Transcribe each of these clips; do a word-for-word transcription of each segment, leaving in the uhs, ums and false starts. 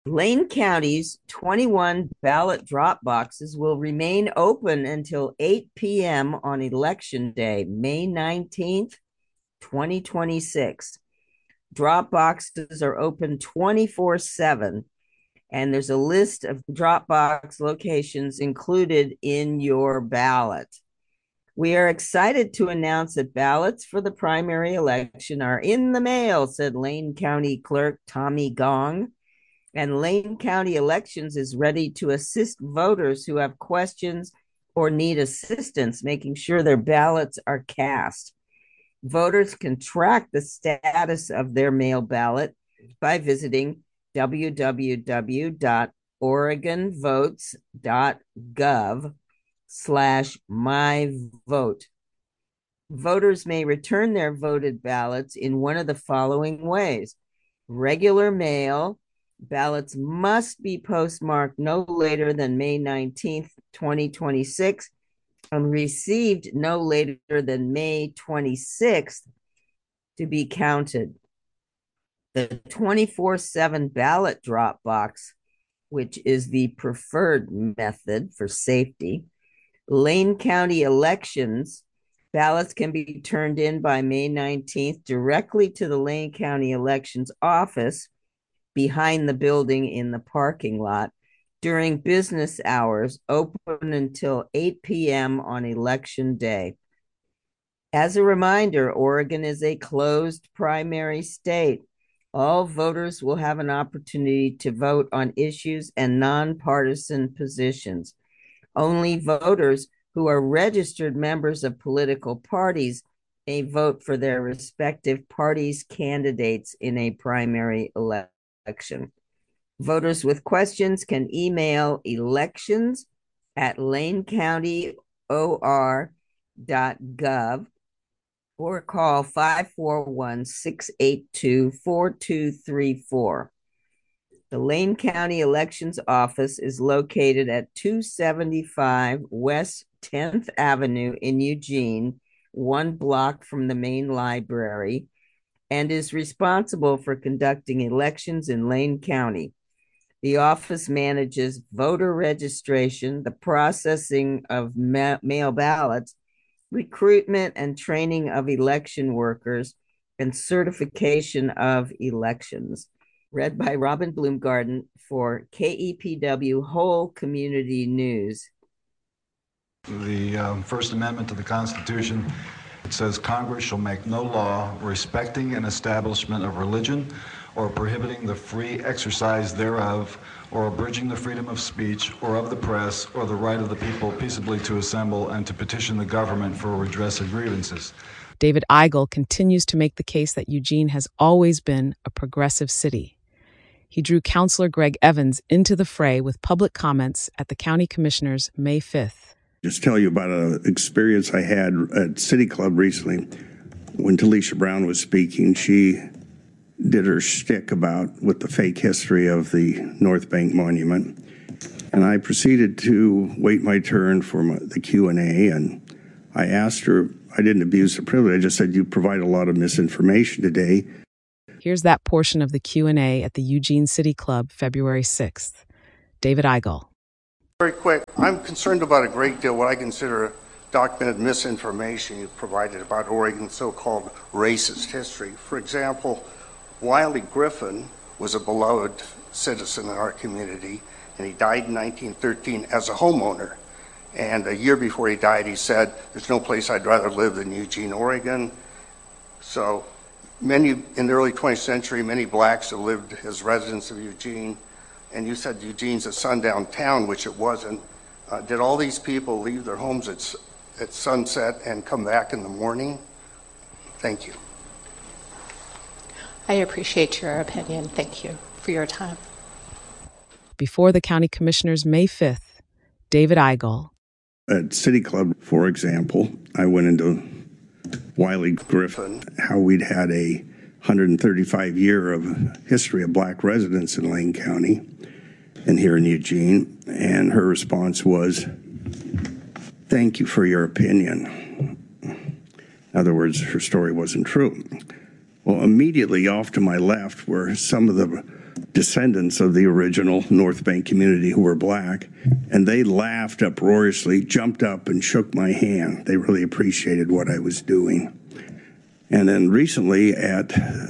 Lane County's twenty-one ballot drop boxes will remain open until eight p.m. on Election Day, May nineteenth, twenty twenty-six. Drop boxes are open twenty-four seven, and there's a list of drop box locations included in your ballot. We are excited to announce that ballots for the primary election are in the mail, said Lane County Clerk Tommy Gong. And Lane County Elections is ready to assist voters who have questions or need assistance making sure their ballots are cast. Voters can track the status of their mail ballot by visiting w w w dot oregon votes dot gov slash my vote. Voters may return their voted ballots in one of the following ways: regular mail. Ballots must be postmarked no later than May nineteenth, twenty twenty-six, and received no later than May twenty-sixth to be counted. The twenty-four seven ballot drop box, which is the preferred method for safety. Lane County Elections ballots can be turned in by May nineteenth directly to the Lane County Elections office behind the building in the parking lot during business hours, open until eight p.m. on Election Day. As a reminder, Oregon is a closed primary state. All voters will have an opportunity to vote on issues and nonpartisan positions. Only voters who are registered members of political parties may vote for their respective parties' candidates in a primary election. Voters with questions can email elections at lane county o r dot gov or call five four one, six eight two, four two three four. The Lane County Elections Office is located at two seventy-five West tenth Avenue in Eugene, one block from the main library, and is responsible for conducting elections in Lane County. The office manages voter registration, the processing of ma- mail ballots, recruitment and training of election workers, and certification of elections. Read by Robin Bloomgarden for K E P W Whole Community News. The um, First Amendment to the Constitution, it says Congress shall make no law respecting an establishment of religion or prohibiting the free exercise thereof or abridging the freedom of speech or of the press or the right of the people peaceably to assemble and to petition the government for redress of grievances. David Eigel continues to make the case that Eugene has always been a progressive city. He drew Councilor Greg Evans into the fray with public comments at the County Commissioners May fifth. Just tell you about an experience I had at City Club recently. When Talisha Brown was speaking, she did her shtick about with the fake history of the North Bank Monument. And I proceeded to wait my turn for my, the Q and A, and I asked her, I didn't abuse the privilege, I just said, you provide a lot of misinformation today. Here's that portion of the Q and A at the Eugene City Club, February sixth. David Eigel. Very quick, I'm concerned about a great deal what I consider documented misinformation you've provided about Oregon's so-called racist history. For example, Wiley Griffin was a beloved citizen in our community, and he died in nineteen thirteen as a homeowner. And a year before he died, he said, there's no place I'd rather live than Eugene, Oregon. So many, in the early twentieth century, many blacks have lived as residents of Eugene. And you said Eugene's a sundown town, which it wasn't. Uh, did all these people leave their homes at, at sunset and come back in the morning? Thank you. I appreciate your opinion. Thank you for your time. Before the County Commissioners May fifth, David Eigel. At City Club, for example, I went into Wiley Griffin, how we'd had a one hundred thirty-five year of history of black residents in Lane County and here in Eugene, and her response was, thank you for your opinion. In other words, her story wasn't true. Well, immediately off to my left were some of the descendants of the original North Bank community who were black, and they laughed uproariously, jumped up and shook my hand. They really appreciated what I was doing. And then recently at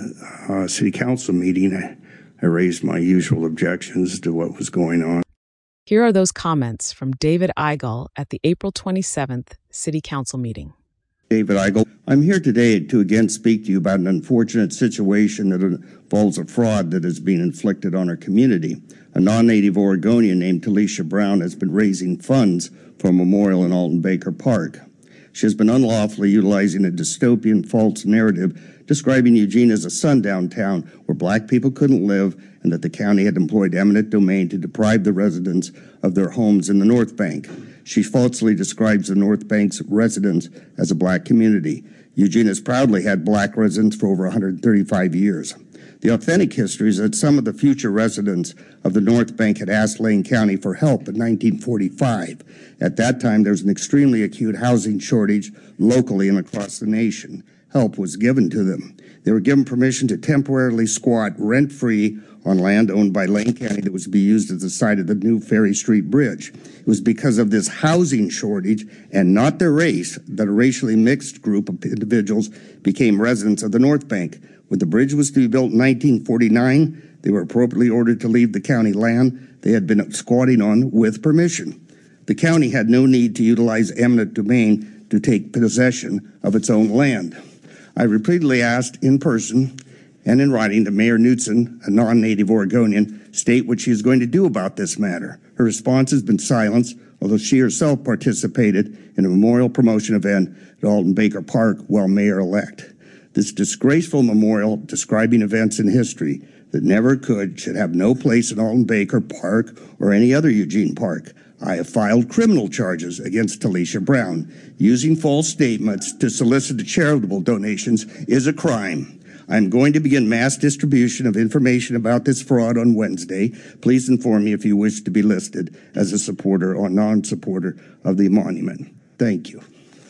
a city council meeting, I, I raised my usual objections to what was going on. Here are those comments from David Eigel at the April twenty-seventh City Council meeting. David Eigel, I'm here today to again speak to you about an unfortunate situation that involves a fraud that is being inflicted on our community. A non-native Oregonian named Talisha Brown has been raising funds for a memorial in Alton Baker Park. She has been unlawfully utilizing a dystopian false narrative describing Eugene as a sundown town where black people couldn't live and that the county had employed eminent domain to deprive the residents of their homes in the North Bank. She falsely describes the North Bank's residents as a black community. Eugene has proudly had black residents for over one hundred thirty-five years. The authentic history is that some of the future residents of the North Bank had asked Lane County for help in nineteen forty-five. At that time, there was an extremely acute housing shortage locally and across the nation. Help was given to them. They were given permission to temporarily squat rent-free on land owned by Lane County that was to be used as the site of the new Ferry Street Bridge. It was because of this housing shortage and not their race that a racially mixed group of individuals became residents of the North Bank. When the bridge was to be built in nineteen forty-nine, they were appropriately ordered to leave the county land they had been squatting on with permission. The county had no need to utilize eminent domain to take possession of its own land. I repeatedly asked in person and in writing that Mayor Knutson, a non-native Oregonian, state what she is going to do about this matter. Her response has been silence, although she herself participated in a memorial promotion event at Alton Baker Park while mayor-elect. This disgraceful memorial describing events in history that never could should have no place in Alton Baker Park or any other Eugene park. I have filed criminal charges against Talisha Brown. Using false statements to solicit charitable donations is a crime. I'm going to begin mass distribution of information about this fraud on Wednesday. Please inform me if you wish to be listed as a supporter or non-supporter of the monument. Thank you.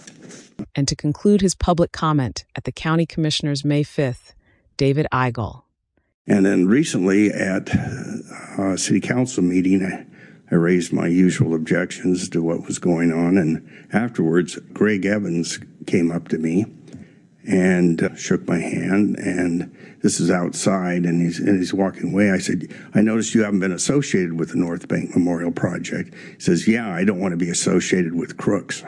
And to conclude his public comment at the County Commissioners May fifth, David Eigel. And then recently at a city council meeting, I, I raised my usual objections to what was going on. And afterwards, Greg Evans came up to me and uh, shook my hand, and this is outside, and he's, and he's walking away. I said, I noticed you haven't been associated with the North Bank Memorial Project. He says, yeah, I don't want to be associated with crooks.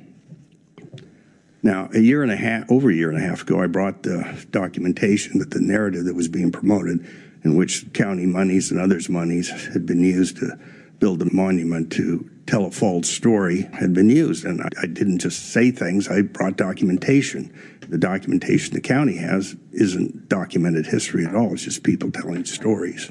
Now, a year and a half, over a year and a half ago, I brought the documentation that the narrative that was being promoted, in which county monies and others' monies had been used to build a monument to tell a false story, had been used. And I, I didn't just say things, I brought documentation. The documentation the county has isn't documented history at all. It's just people telling stories.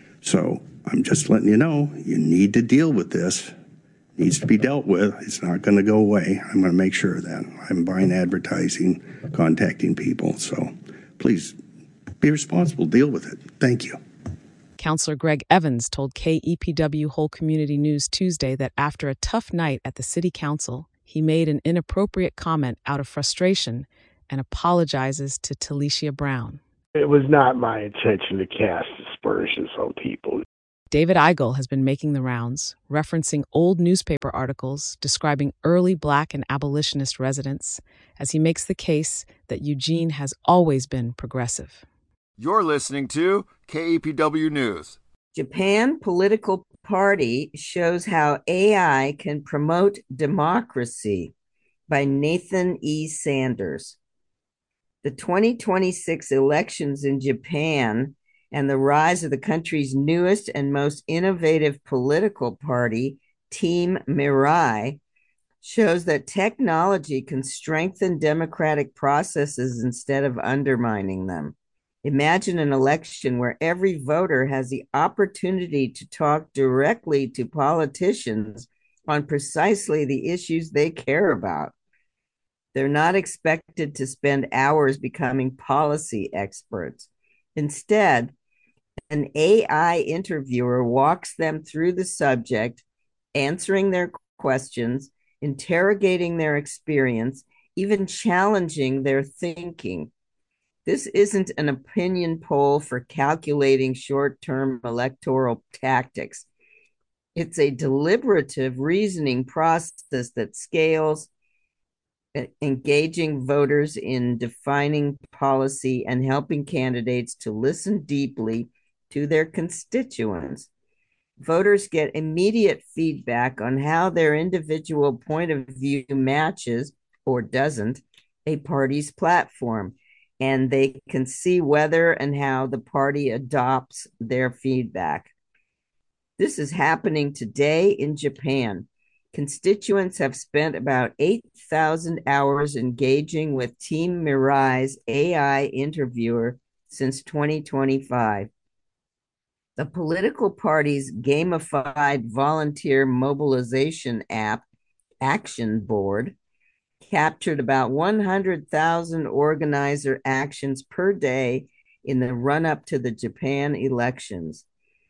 So I'm just letting you know, you need to deal with this. It needs to be dealt with. It's not going to go away. I'm going to make sure of that. I'm buying advertising, contacting people. So please be responsible, deal with it. Thank you. Councilor Greg Evans told K E P W Whole Community News Tuesday that after a tough night at the City Council, he made an inappropriate comment out of frustration and apologizes to Talisha Brown. It was not my intention to cast aspersions on people. David Eigel has been making the rounds, referencing old newspaper articles describing early Black and abolitionist residents, as he makes the case that Eugene has always been progressive. You're listening to K E P W News. Japan Political Party shows how A I can promote democracy by Nathan E. Sanders. The twenty twenty-six elections in Japan and the rise of the country's newest and most innovative political party, Team Mirai, shows that technology can strengthen democratic processes instead of undermining them. Imagine an election where every voter has the opportunity to talk directly to politicians on precisely the issues they care about. They're not expected to spend hours becoming policy experts. Instead, an A I interviewer walks them through the subject, answering their questions, interrogating their experience, even challenging their thinking. This isn't an opinion poll for calculating short-term electoral tactics. It's a deliberative reasoning process that scales, engaging voters in defining policy and helping candidates to listen deeply to their constituents. Voters get immediate feedback on how their individual point of view matches or doesn't a party's platform, and they can see whether and how the party adopts their feedback. This is happening today in Japan. Constituents have spent about eight thousand hours engaging with Team Mirai's A I interviewer since twenty twenty-five. The political party's gamified volunteer mobilization app, Action Board, captured about one hundred thousand organizer actions per day in the run-up to the Japan elections.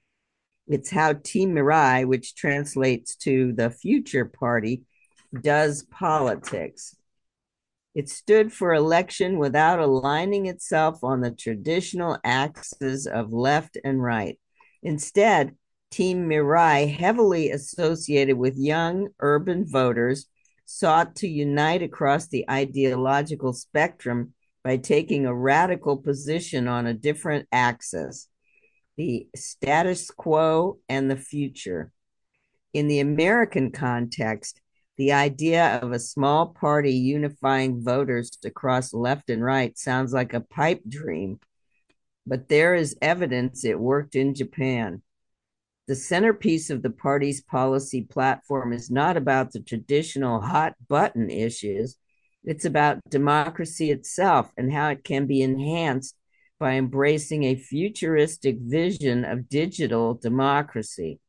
It's how Team Mirai, which translates to the Future Party, does politics. It stood for election without aligning itself on the traditional axes of left and right. Instead, Team Mirai, heavily associated with young urban voters, sought to unite across the ideological spectrum by taking a radical position on a different axis: the status quo and the future. In the American context, the idea of a small party unifying voters across left and right sounds like a pipe dream, but there is evidence it worked in Japan. The centerpiece of the party's policy platform is not about the traditional hot button issues. It's about democracy itself and how it can be enhanced by embracing a futuristic vision of digital democracy.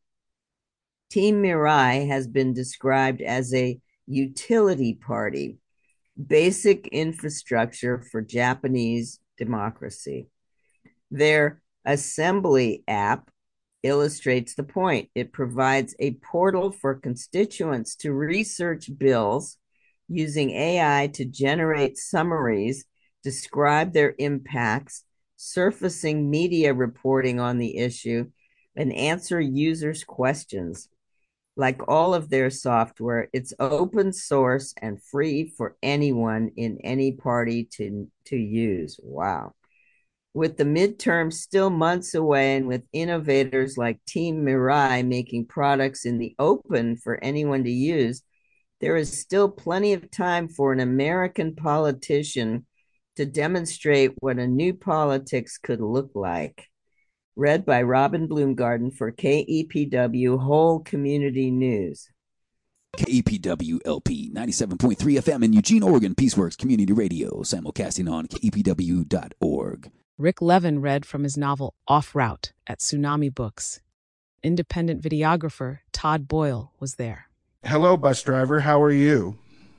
Team Mirai has been described as a utility party, basic infrastructure for Japanese democracy. Their Assembly app illustrates the point. It provides a portal for constituents to research bills using A I to generate summaries, describe their impacts, surfacing media reporting on the issue, and answer users' questions. Like all of their software, it's open source and free for anyone in any party to, to use. Wow. With the midterms still months away and with innovators like Team Mirai making products in the open for anyone to use, there is still plenty of time for an American politician to demonstrate what a new politics could look like. Read by Robin Bloomgarden for K E P W Whole Community News. K E P W L P ninety-seven point three F M in Eugene, Oregon, Peaceworks Community Radio, simulcasting on K E P W dot org. Rick Levin read from his novel Off Route at Tsunami Books. Independent videographer Todd Boyle was there. Hello, bus driver. How are you?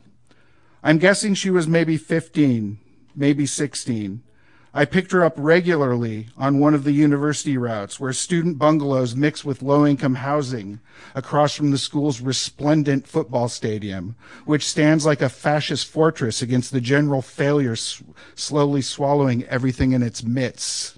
I'm guessing she was maybe fifteen, maybe sixteen. I picked her up regularly on one of the university routes where student bungalows mix with low-income housing across from the school's resplendent football stadium, which stands like a fascist fortress against the general failure s- slowly swallowing everything in its midst.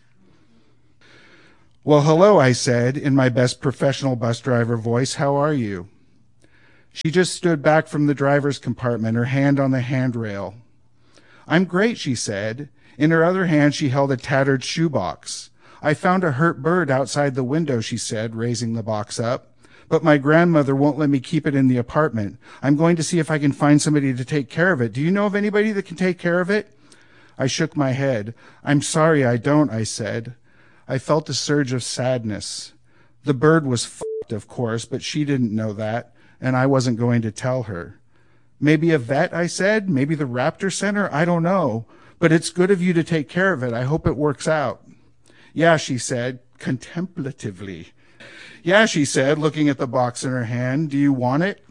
Well, hello, I said in my best professional bus driver voice. How are you? She just stood back from the driver's compartment, her hand on the handrail. I'm great, she said. In her other hand, she held a tattered shoebox. I found a hurt bird outside the window, she said, raising the box up. But my grandmother won't let me keep it in the apartment. I'm going to see if I can find somebody to take care of it. Do you know of anybody that can take care of it? I shook my head. I'm sorry, I don't, I said. I felt a surge of sadness. The bird was f***ed, of course, but she didn't know that, and I wasn't going to tell her. Maybe a vet, I said. Maybe the Raptor Center. I don't know. But it's good of you to take care of it. I hope it works out. Yeah, she said, contemplatively. Yeah, she said, looking at the box in her hand. Do you want it?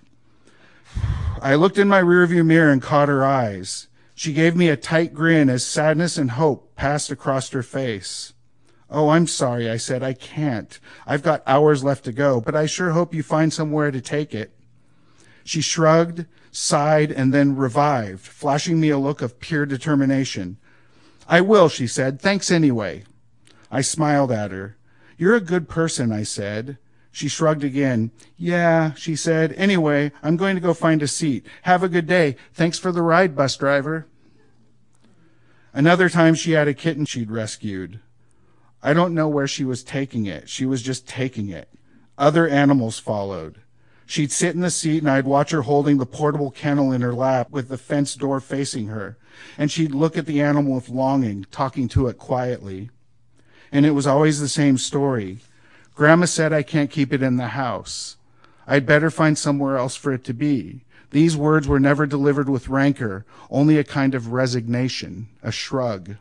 I looked in my rearview mirror and caught her eyes. She gave me a tight grin as sadness and hope passed across her face. Oh, I'm sorry, I said. I can't. I've got hours left to go, but I sure hope you find somewhere to take it. She shrugged, sighed, and then revived, flashing me a look of pure determination. I will, she said. Thanks anyway. I smiled at her. You're a good person, I said. She shrugged again. Yeah, she said. Anyway, I'm going to go find a seat. Have a good day. Thanks for the ride, bus driver. Another time she had a kitten she'd rescued. I don't know where she was taking it. She was just taking it. Other animals followed. She'd sit in the seat and I'd watch her holding the portable kennel in her lap with the fence door facing her. And she'd look at the animal with longing, talking to it quietly. And it was always the same story. Grandma said I can't keep it in the house. I'd better find somewhere else for it to be. These words were never delivered with rancor, only a kind of resignation, a shrug.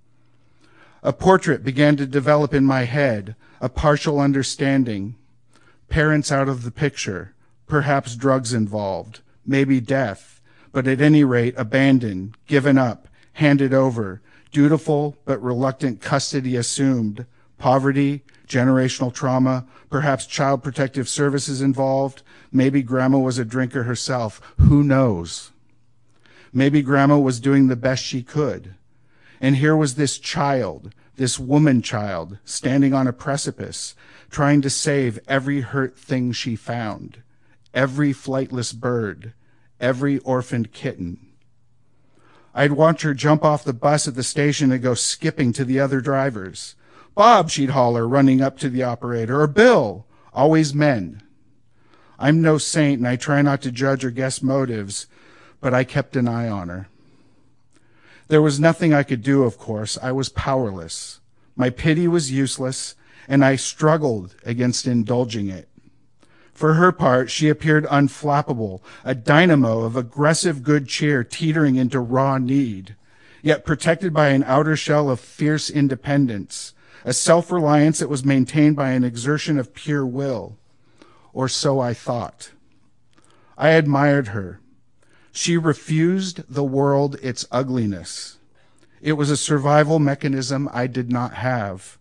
A portrait began to develop in my head, a partial understanding. Parents out of the picture, perhaps drugs involved, maybe death, but at any rate abandoned, given up, handed over, dutiful but reluctant custody assumed, poverty, generational trauma, perhaps child protective services involved. Maybe grandma was a drinker herself. Who knows? Maybe grandma was doing the best she could. And here was this child, this woman child, standing on a precipice, trying to save every hurt thing she found, every flightless bird, every orphaned kitten. I'd watch her jump off the bus at the station and go skipping to the other drivers. Bob, she'd holler, running up to the operator, or Bill, always men. I'm no saint and I try not to judge or guess motives, but I kept an eye on her. There was nothing I could do, of course. I was powerless. My pity was useless, and I struggled against indulging it. For her part, she appeared unflappable, a dynamo of aggressive good cheer teetering into raw need, yet protected by an outer shell of fierce independence, a self-reliance that was maintained by an exertion of pure will. Or so I thought. I admired her. She refused the world its ugliness. It was a survival mechanism I did not have.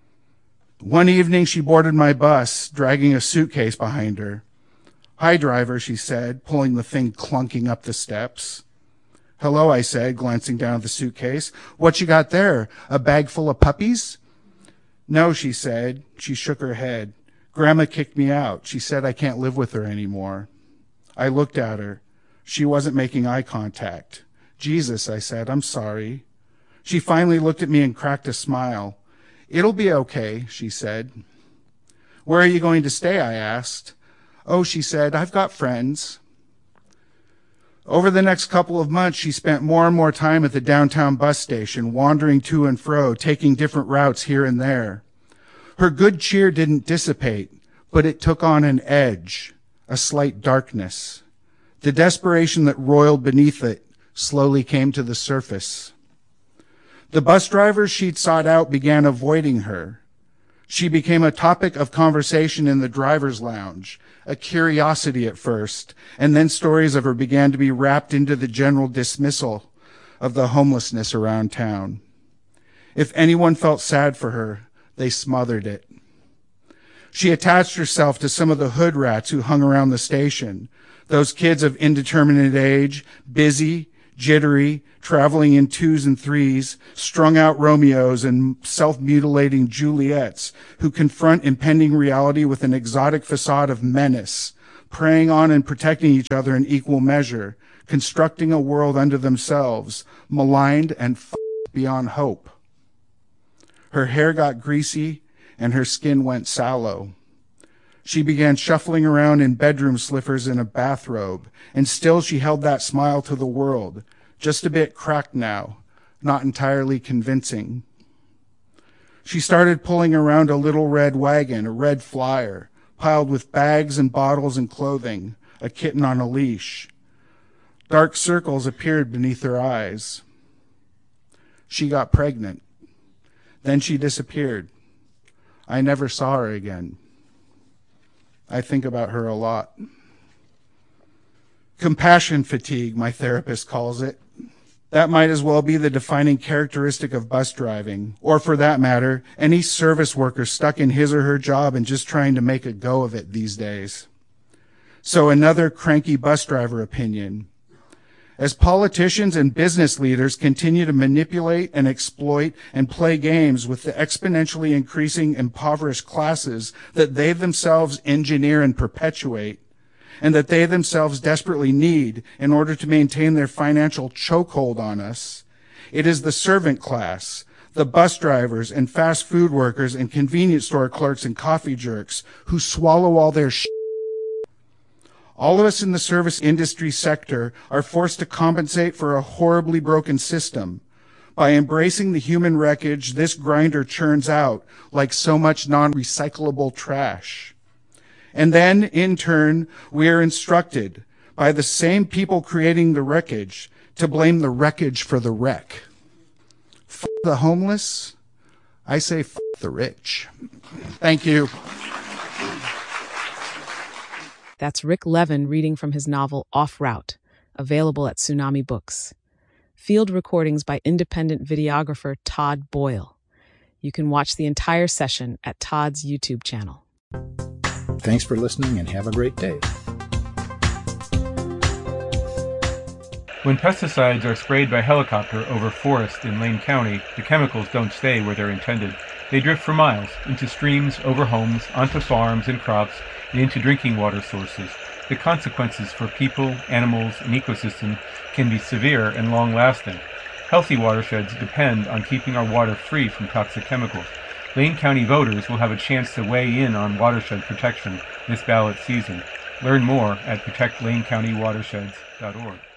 One evening she boarded my bus, dragging a suitcase behind her. Hi, driver, she said, pulling the thing clunking up the steps. Hello, I said, glancing down at the suitcase. What you got there? A bag full of puppies? No, she said. She shook her head. Grandma kicked me out. She said I can't live with her anymore. I looked at her. She wasn't making eye contact. Jesus, I said, I'm sorry. She finally looked at me and cracked a smile. It'll be okay, she said. Where are you going to stay? I asked. Oh, she said, I've got friends. Over the next couple of months, she spent more and more time at the downtown bus station, wandering to and fro, taking different routes here and there. Her good cheer didn't dissipate, but it took on an edge, a slight darkness. The desperation that roiled beneath it slowly came to the surface. The bus drivers she'd sought out began avoiding her. She became a topic of conversation in the driver's lounge, a curiosity at first, and then stories of her began to be wrapped into the general dismissal of the homelessness around town. If anyone felt sad for her, they smothered it. She attached herself to some of the hood rats who hung around the station, those kids of indeterminate age, busy, jittery, traveling in twos and threes, strung-out Romeos and self-mutilating Juliets who confront impending reality with an exotic facade of menace, preying on and protecting each other in equal measure, constructing a world unto themselves, maligned and f***ed beyond hope. Her hair got greasy and her skin went sallow. She began shuffling around in bedroom slippers and a bathrobe, and still she held that smile to the world, just a bit cracked now, not entirely convincing. She started pulling around a little red wagon, a red flyer, piled with bags and bottles and clothing, a kitten on a leash. Dark circles appeared beneath her eyes. She got pregnant. Then she disappeared. I never saw her again. I think about her a lot. Compassion fatigue, my therapist calls it. That might as well be the defining characteristic of bus driving, or for that matter, any service worker stuck in his or her job and just trying to make a go of it these days. So another cranky bus driver opinion. As politicians and business leaders continue to manipulate and exploit and play games with the exponentially increasing impoverished classes that they themselves engineer and perpetuate, and that they themselves desperately need in order to maintain their financial chokehold on us, it is the servant class, the bus drivers and fast food workers and convenience store clerks and coffee jerks who swallow all their shit. All of us in the service industry sector are forced to compensate for a horribly broken system by embracing the human wreckage this grinder churns out like so much non-recyclable trash. And then, in turn, we are instructed by the same people creating the wreckage to blame the wreckage for the wreck. F the homeless, I say f the rich. Thank you. That's Rick Levin reading from his novel Off Route, available at Tsunami Books. Field recordings by independent videographer Todd Boyle. You can watch the entire session at Todd's YouTube channel. Thanks for listening and have a great day. When pesticides are sprayed by helicopter over forest in Lane County, the chemicals don't stay where they're intended. They drift for miles, into streams, over homes, onto farms and crops, and into drinking water sources. The consequences for people, animals, and ecosystem can be severe and long-lasting. Healthy watersheds depend on keeping our water free from toxic chemicals. Lane County voters will have a chance to weigh in on watershed protection this ballot season. Learn more at protect lane county watersheds dot org.